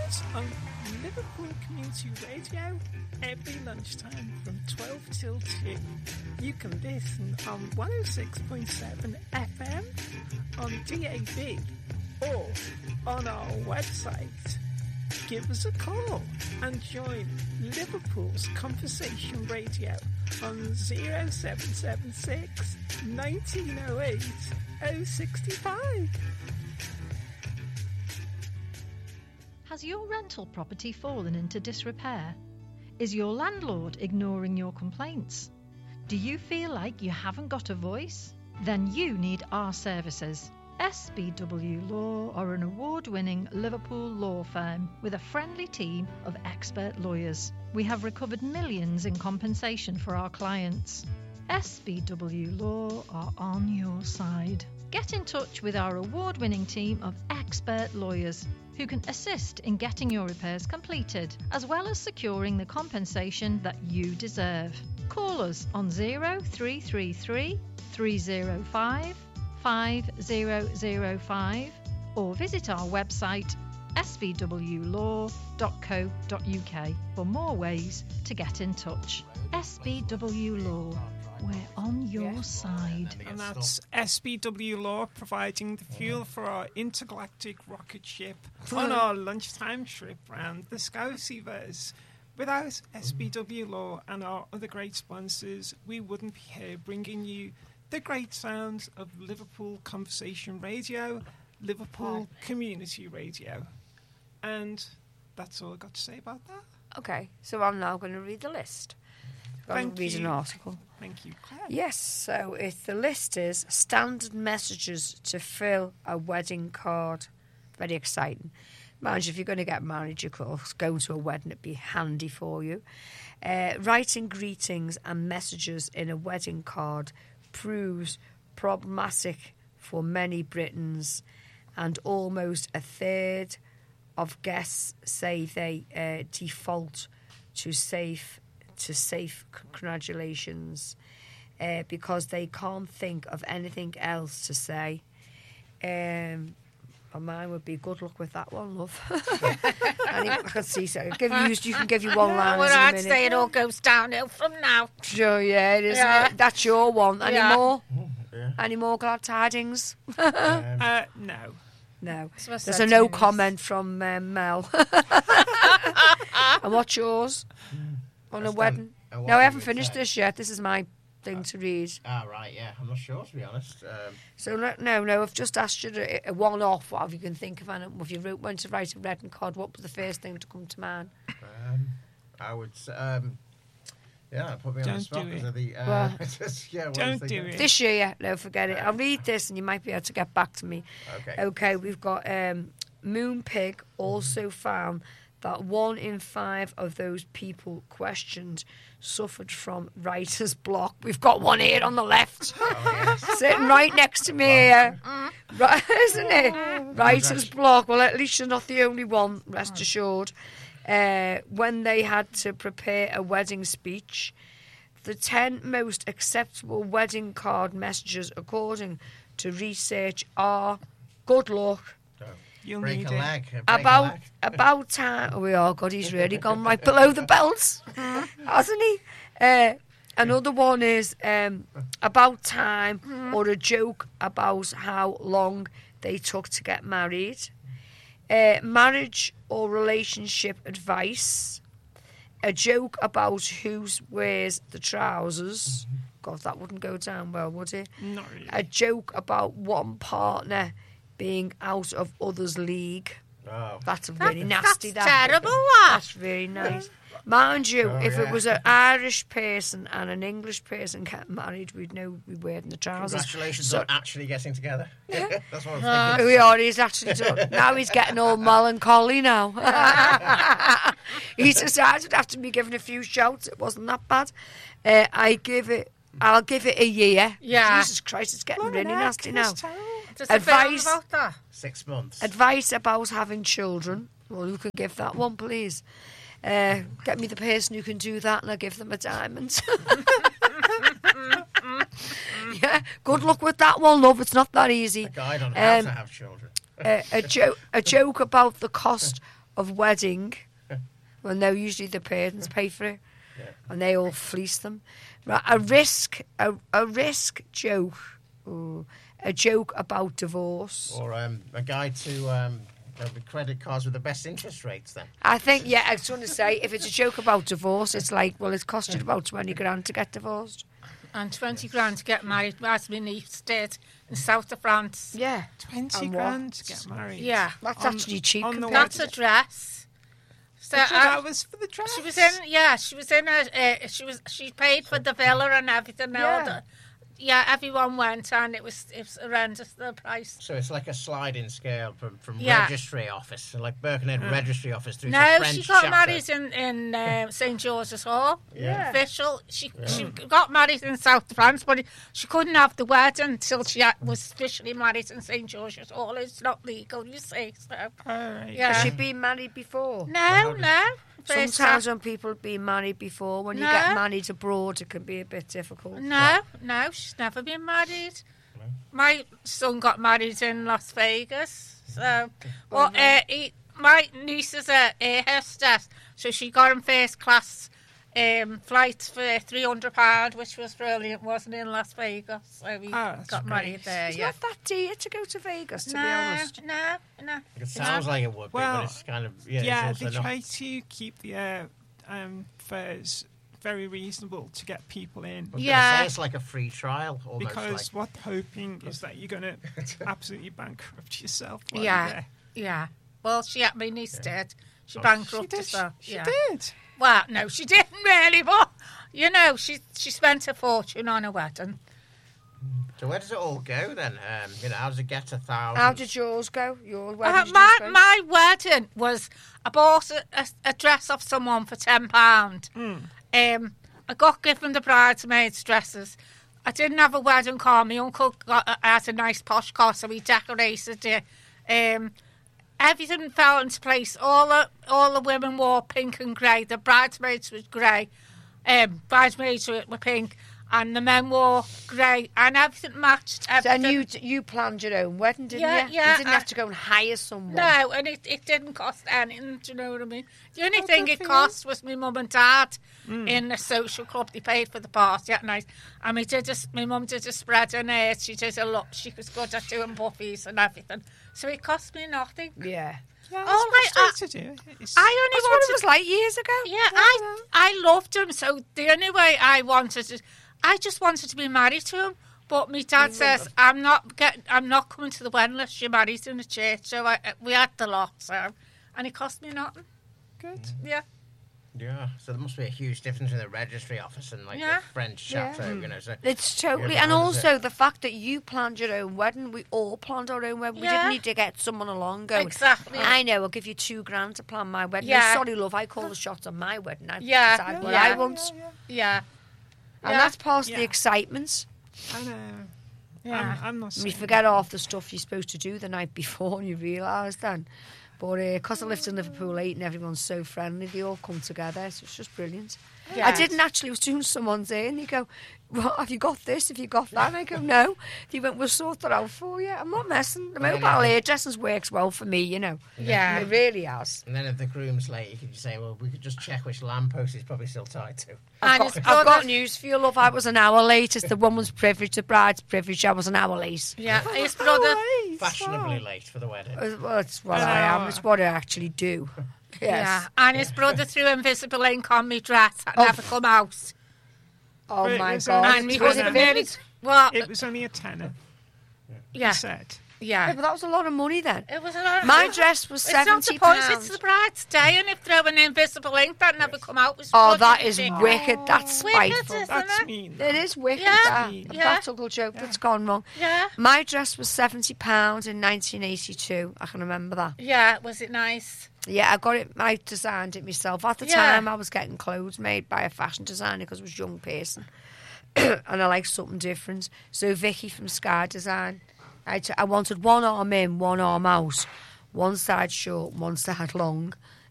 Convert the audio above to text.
us on Liverpool Community Radio every lunchtime from 12 till 2. You can listen on 106.7 FM, on DAB, or on our website. Give us a call and join Liverpool's Conversation Radio on 0776 1908 065. Has your rental property fallen into disrepair? Is your landlord ignoring your complaints? Do you feel like you haven't got a voice? Then you need our services. SBW Law are an award-winning Liverpool law firm with a friendly team of expert lawyers. We have recovered millions in compensation for our clients. SBW Law are on your side. Get in touch with our award-winning team of expert lawyers who can assist in getting your repairs completed, as well as securing the compensation that you deserve. Call us on 0333 305 5005 or visit our website sbwlaw.co.uk for more ways to get in touch. SBW Law, we're on your side. And that's SBW Law providing the fuel for our intergalactic rocket ship on our lunchtime trip round the Scouseyverse. Without SBW Law and our other great sponsors, we wouldn't be here bringing you the great sounds of Liverpool Conversation Radio, Liverpool Community Radio. And that's all I've got to say about that. Okay, so I'm now going to read the list. I'm going to read an article. Thank you, Claire. Yes, so the list is standard messages to fill a wedding card. Very exciting. Mind you, if you're going to get married, you could go to a wedding, it'd be handy for you. Writing greetings and messages in a wedding card proves problematic for many Britons, and almost a third of guests say they default to safe congratulations because they can't think of anything else to say. Mine would be good luck with that one, love. I can see so. You can give you one line. Well, I'd say it all goes downhill from now. Sure, yeah, it is. Yeah. That's your one. Any Yeah. more? Yeah. Any more glad tidings? No. No. That's what I There's said a to no me, miss. comment from Mel. And what's yours? On a wedding? No, I haven't finished this yet. This is my thing to read. Right, yeah. I'm not sure, to be honest. So, no, I've just asked you a one-off, whatever you can think of. And if you went to write a wedding card, what was the first thing to come to mind? I would say, put me on the Don't spot do because it. of the... Don't do it. This year, no, forget it. I'll read this and you might be able to get back to me. Okay, we've got Moonpig also found that 1 in 5 of those people questioned suffered from writer's block. We've got one here on the left. Sitting right next to me here. Right, isn't it? Writer's block. Well, at least you're not the only one, rest assured. When they had to prepare a wedding speech, the 10 most acceptable wedding card messages, according to research, are good luck, You'll break need a it. leg. about time. Oh, oh God, he's really gone right below the belt, hasn't he? Another one is about time, or a joke about how long they took to get married. Marriage or relationship advice. A joke about who wears the trousers. God, that wouldn't go down well, would it? Not really. A joke about one partner being out of other's league. Oh. That's really nasty. That's that. terrible, that. That's really nice. Mind you, if it was an Irish person and an English person getting married, we'd know we were wearing the trousers. Congratulations So- on actually getting together. That's what I was thinking. We are, he's actually done. Now he's getting all melancholy now. He's decided after me giving a few shouts, it wasn't that bad. I'll give it a year. Yeah. Jesus Christ, it's getting really nasty now. Just a film about that. 6 months. Advice about having children. Well, who can give that one, please? Get me the person who can do that and I'll give them a diamond. Yeah, good luck with that one, love. It's not that easy. A guide on how to have children. A joke about the cost of wedding when they're usually the parents pay for it, and they all fleece them. Right, a risk joke, a joke about divorce, or a guide to the credit cards with the best interest rates. Then I think, I was going to say, if it's a joke about divorce, it's like, well, it's cost you about 20 grand to get divorced. And 20 grand to get married, as my niece did in south of France. Yeah. 20 grand to get married. Yeah. That's actually cheap. That's a dress. So that was for the dress. She paid for the villa and everything. Everyone went, and it was horrendous, the price. So it's like a sliding scale from registry office, like Birkenhead registry office through to French she got chapter. married in St George's Hall. Yeah. Official. She got married in South France, but she couldn't have the wedding until she was officially married in St George's Hall. It's not legal, you see. So. Has she been married before? No. Sometimes when people have been married before, when you get married abroad, it can be a bit difficult. No, she's never been married. No. My son got married in Las Vegas. So, my niece is a air hostess, so she got him first class flights for £300, which was brilliant, wasn't it, in Las Vegas? So we got married there. It's not that dear to go to Vegas, to be honest. No. It sounds like it would be, but it's kind of they try to keep the fares very reasonable to get people in. It's like a free trial, almost. Because what they're hoping is that you're going to absolutely bankrupt yourself. Yeah. Well, my niece did. She bankrupted herself. She did. Well, no, she didn't really, but, she spent a fortune on a wedding. So where does it all go then? How does it get to thousands? How did yours go? Your wedding? My wedding was, I bought a dress off someone for £10. I got given the bridesmaids' dresses. I didn't have a wedding car. My uncle had a nice posh car, so he decorated it. Everything fell into place. All the women wore pink and grey. The bridesmaids were grey. Bridesmaids were pink. And the men wore grey. And everything matched. Everything. And you planned your own wedding, didn't you? Yeah. You didn't have to go and hire someone. No, and it didn't cost anything, do you know what I mean? The only thing it cost was my mum and dad in the social club. They paid for the party at night. And my mum did a spread on it. She did a lot. She was good at doing buffets and everything. So it cost me nothing. Yeah. Yeah, that's to do. What it was like years ago. Yeah, I loved him. So the only way I just wanted to be married to him. But my dad says I'm not coming to the wedding unless you're married in the church. So we had the lot. So, and it cost me nothing. Good. Yeah. Yeah, so there must be a huge difference in the registry office and the French chapter. So it's totally, and also the fact that you planned your own wedding. We all planned our own wedding. We didn't need to get someone along going. Exactly. I know. I'll give you £2,000 to plan my wedding. Yeah. No, sorry, love. I call the shots on my wedding. I decide what I want. Yeah. And that's part of the excitement. I know. Yeah. I'm not. You forget half the stuff you're supposed to do the night before, and you realise then. But because I lived in Liverpool late and everyone's so friendly, they all come together, so it's just brilliant. Yeah. I didn't actually, I was doing someone's hair and they go, well, have you got this, have you got that? And I go, no. They went, we'll sort that out for you. I'm not messing. The mobile hairdressing works well for me, Yeah. It really has. And then if the groom's late, you can just say, well, we could just check which lamppost he's probably still tied to. I've got news for you, love. I was an hour late. It's the woman's privilege, the bride's privilege. I was an hour late. Yeah, his brother... Fashionably late for the wedding. Well, it's what I am. It's what I actually do. Yes. Yeah, and his brother threw invisible ink on me dress that never come out. Oh my God! And it was only a tenner. Yeah. He said. Yeah, but that was a lot of money then. It was a lot. My dress was £70. It's not the point. It's the bride's day, and if throwing invisible ink that never come out was. That is wicked. That's spiteful. That's mean. It is wicked. Yeah. A practical joke that's gone wrong. Yeah. My dress was £70 in 1982. I can remember that. Yeah. Was it nice? Yeah, I got it. I designed it myself. At the time, I was getting clothes made by a fashion designer because I was a young person, and I liked something different. So Vicky from Sky Design. I wanted one arm in, one arm out, one side short, one side long.